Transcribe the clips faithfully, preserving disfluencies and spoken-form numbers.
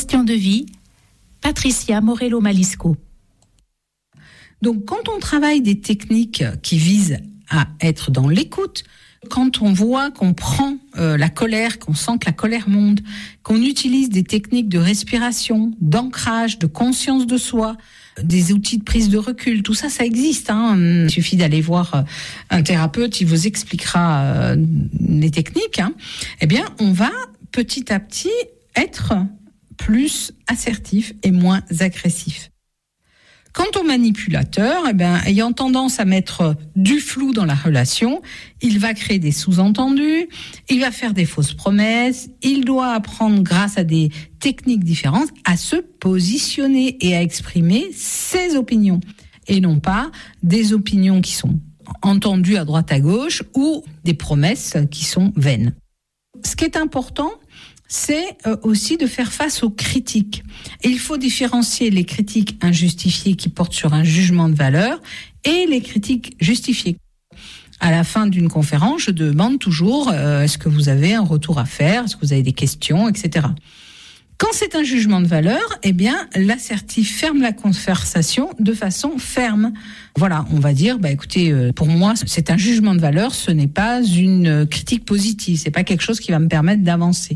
Question de vie, Patricia Morello-Malisco. Donc, quand on travaille des techniques qui visent à être dans l'écoute, quand on voit qu'on prend euh, la colère, qu'on sent que la colère monte, qu'on utilise des techniques de respiration, d'ancrage, de conscience de soi, des outils de prise de recul, tout ça, ça existe. Hein. Il suffit d'aller voir un thérapeute, il vous expliquera euh, les techniques. Hein. Eh bien, on va petit à petit être plus assertif et moins agressif. Quant au manipulateur, eh ben, ayant tendance à mettre du flou dans la relation, il va créer des sous-entendus, il va faire des fausses promesses, il doit apprendre grâce à des techniques différentes à se positionner et à exprimer ses opinions et non pas des opinions qui sont entendues à droite à gauche ou des promesses qui sont vaines. Ce qui est important, c'est aussi de faire face aux critiques. Et il faut différencier les critiques injustifiées qui portent sur un jugement de valeur et les critiques justifiées. À la fin d'une conférence, je demande toujours euh, est-ce que vous avez un retour à faire, est-ce que vous avez des questions, et cetera. Quand c'est un jugement de valeur, eh bien, l'assertif ferme la conversation de façon ferme. Voilà, on va dire, bah écoutez, euh, pour moi, c'est un jugement de valeur, ce n'est pas une critique positive, c'est pas quelque chose qui va me permettre d'avancer.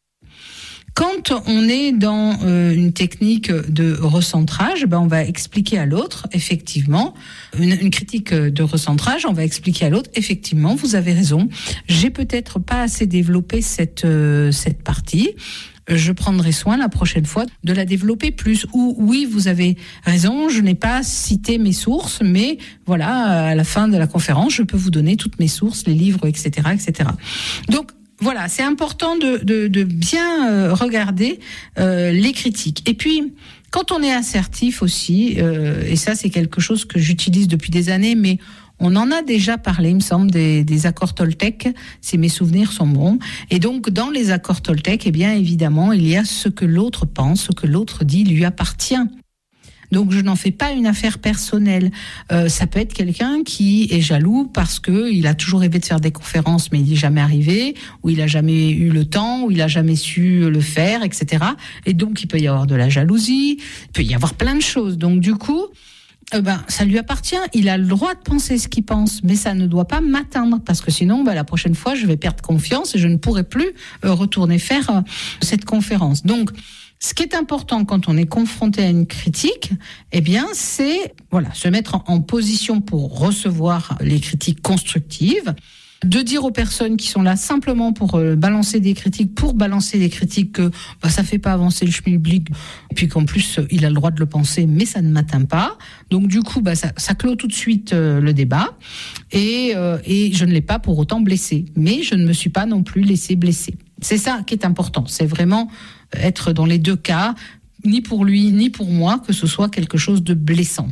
Quand on est dans euh, une technique de recentrage, ben on va expliquer à l'autre, effectivement, une, une critique de recentrage, on va expliquer à l'autre, effectivement, vous avez raison, j'ai peut-être pas assez développé cette euh, cette partie. Je prendrai soin la prochaine fois de la développer plus. Ou oui, vous avez raison, je n'ai pas cité mes sources, mais voilà, à la fin de la conférence, je peux vous donner toutes mes sources, les livres, et cetera, et cetera. Donc voilà, c'est important de, de, de bien euh, regarder euh, les critiques. Et puis, quand on est assertif aussi, euh, et ça c'est quelque chose que j'utilise depuis des années, mais on en a déjà parlé, il me semble, des, des accords Toltec, si mes souvenirs sont bons. Et donc, dans les accords Toltec, eh bien évidemment, il y a ce que l'autre pense, ce que l'autre dit lui appartient. Donc, je n'en fais pas une affaire personnelle. Euh, ça peut être quelqu'un qui est jaloux parce que il a toujours rêvé de faire des conférences, mais il n'y est jamais arrivé, ou il a jamais eu le temps, ou il a jamais su le faire, et cetera. Et donc, il peut y avoir de la jalousie, il peut y avoir plein de choses. Donc, du coup, euh, ben, ça lui appartient. Il a le droit de penser ce qu'il pense, mais ça ne doit pas m'atteindre parce que sinon, ben, la prochaine fois, je vais perdre confiance et je ne pourrai plus euh, retourner faire euh, cette conférence. Donc, ce qui est important quand on est confronté à une critique, eh bien, c'est voilà, se mettre en, en position pour recevoir les critiques constructives, de dire aux personnes qui sont là simplement pour euh, balancer des critiques, pour balancer des critiques que bah, ça fait pas avancer le schmilblick, et puis qu'en plus euh, il a le droit de le penser, mais ça ne m'atteint pas. Donc du coup, bah, ça, ça clôt tout de suite euh, le débat, et, euh, et je ne l'ai pas pour autant blessé, mais je ne me suis pas non plus laissé blesser. C'est ça qui est important, c'est vraiment être dans les deux cas, ni pour lui, ni pour moi, que ce soit quelque chose de blessant.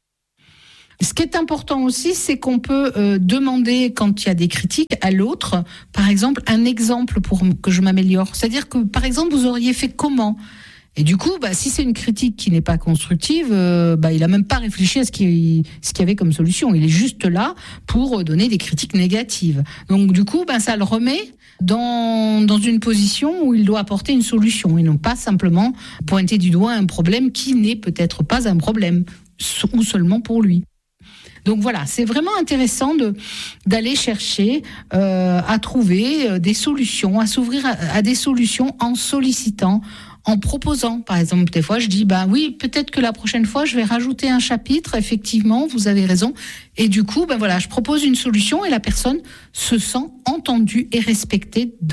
Ce qui est important aussi, c'est qu'on peut euh, demander, quand il y a des critiques, à l'autre, par exemple, un exemple pour que je m'améliore. C'est-à-dire que, par exemple, vous auriez fait comment ? Et du coup, bah, si c'est une critique qui n'est pas constructive, euh, bah, il a même pas réfléchi à ce qu'il, ce qu'il y avait comme solution. Il est juste là pour donner des critiques négatives. Donc, du coup, bah, ça le remet dans, dans une position où il doit apporter une solution et non pas simplement pointer du doigt un problème qui n'est peut-être pas un problème ou seulement pour lui. Donc voilà, c'est vraiment intéressant de d'aller chercher euh, à trouver euh, des solutions, à s'ouvrir à, à des solutions en sollicitant, en proposant. Par exemple, des fois, je dis, bah oui, peut-être que la prochaine fois, je vais rajouter un chapitre. Effectivement, vous avez raison. Et du coup, ben voilà, je propose une solution et la personne se sent entendue et respectée